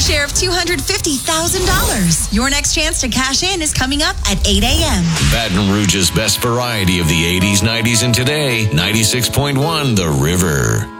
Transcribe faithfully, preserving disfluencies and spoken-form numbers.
share of two hundred fifty thousand dollars. Your next chance to cash in is coming up at eight a.m. Baton Rouge's best variety of the eighties, nineties, and today. ninety-six point one The River.